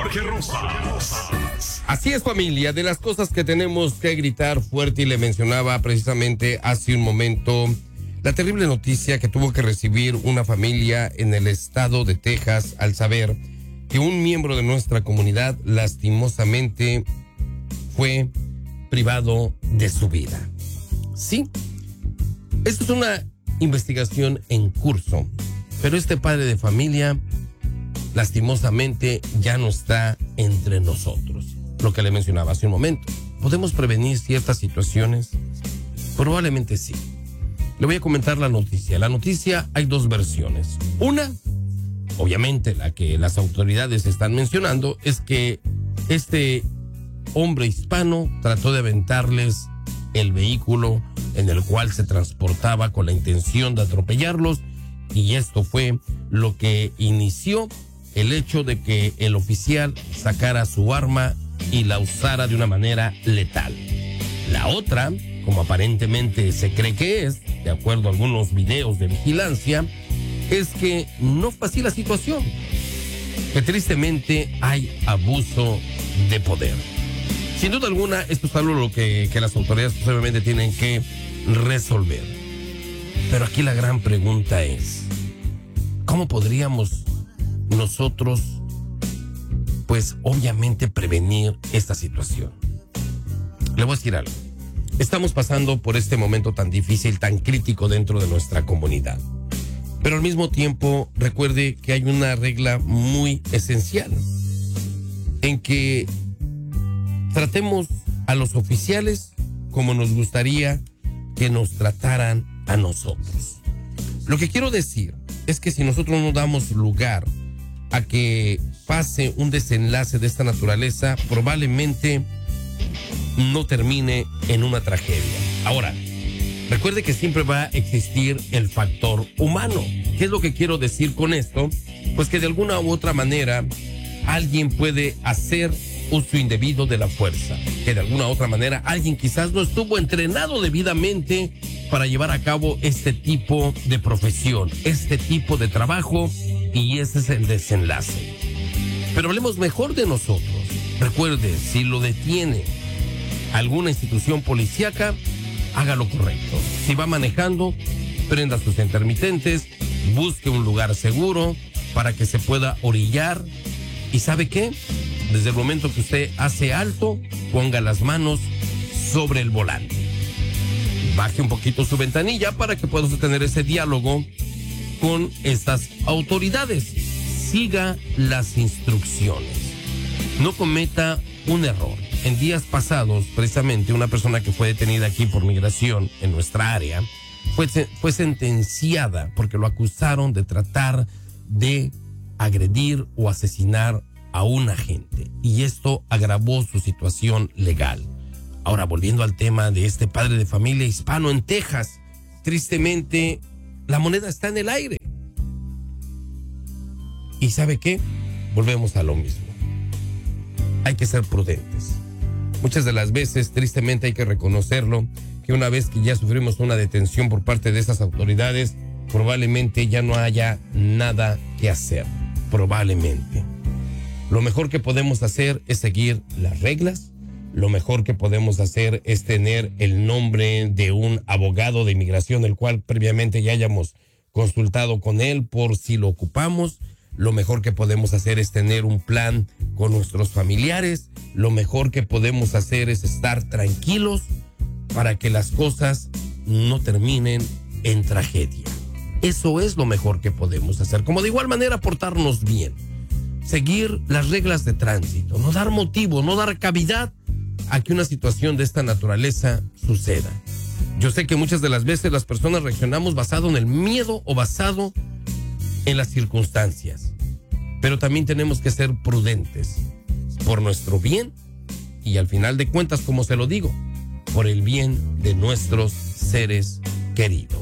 Jorge Rosas. Así es, familia, de las cosas que tenemos que gritar fuerte, y le mencionaba precisamente hace un momento la terrible noticia que tuvo que recibir una familia en el estado de Texas al saber que un miembro de nuestra comunidad lastimosamente fue privado de su vida. Sí, esto es una investigación en curso, pero este padre de familia lastimosamente ya no está entre nosotros. Lo que le mencionaba hace un momento, ¿podemos prevenir ciertas situaciones? Probablemente sí. Le voy a comentar la noticia. La noticia, hay dos versiones. Una, obviamente la que las autoridades están mencionando, es que este hombre hispano trató de aventarles el vehículo en el cual se transportaba con la intención de atropellarlos, y esto fue lo que inició el hecho de que el oficial sacara su arma y la usara de una manera letal. La otra, como aparentemente se cree que es, de acuerdo a algunos videos de vigilancia, es que no fue así la situación, que tristemente hay abuso de poder. Sin duda alguna, esto es algo que las autoridades posiblemente tienen que resolver. Pero aquí la gran pregunta es, ¿cómo podríamos nosotros, pues obviamente, prevenir esta situación? Le voy a decir algo. Estamos pasando por este momento tan difícil, tan crítico dentro de nuestra comunidad. Pero al mismo tiempo, recuerde que hay una regla muy esencial en que tratemos a los oficiales como nos gustaría que nos trataran a nosotros. Lo que quiero decir es que si nosotros no damos lugar a que pase un desenlace de esta naturaleza, probablemente no termine en una tragedia. Ahora, recuerde que siempre va a existir el factor humano. ¿Qué es lo que quiero decir con esto? Pues que de alguna u otra manera alguien puede hacer uso indebido de la fuerza, que de alguna u otra manera alguien quizás no estuvo entrenado debidamente para llevar a cabo este tipo de profesión, este tipo de trabajo, y ese es el desenlace. Pero hablemos mejor de nosotros. Recuerde, si lo detiene alguna institución policíaca, haga lo correcto. Si va manejando, prenda sus intermitentes, busque un lugar seguro para que se pueda orillar. ¿Y sabe qué? Desde el momento que usted hace alto, ponga las manos sobre el volante. Baje un poquito su ventanilla para que pueda tener ese diálogo con estas autoridades. Siga las instrucciones. No cometa un error. En días pasados, precisamente, una persona que fue detenida aquí por migración en nuestra área fue sentenciada porque lo acusaron de tratar de agredir o asesinar a un agente, y esto agravó su situación legal. Ahora, volviendo al tema de este padre de familia hispano en Texas, tristemente la moneda está en el aire. ¿Y sabe qué? Volvemos a lo mismo. Hay que ser prudentes. Muchas de las veces, tristemente hay que reconocerlo, que una vez que ya sufrimos una detención por parte de estas autoridades, probablemente ya no haya nada que hacer. Probablemente. Lo mejor que podemos hacer es seguir las reglas. Lo mejor que podemos hacer es tener el nombre de un abogado de inmigración, el cual previamente ya hayamos consultado con él por si lo ocupamos. Lo mejor que podemos hacer es tener un plan con nuestros familiares. Lo mejor que podemos hacer es estar tranquilos para que las cosas no terminen en tragedia. Eso es lo mejor que podemos hacer. Como de igual manera, portarnos bien. Seguir las reglas de tránsito. No dar motivo, no dar cavidad a que una situación de esta naturaleza suceda. Yo sé que muchas de las veces las personas reaccionamos basado en el miedo o basado en las circunstancias. Pero también tenemos que ser prudentes por nuestro bien y, al final de cuentas, como se lo digo, por el bien de nuestros seres queridos.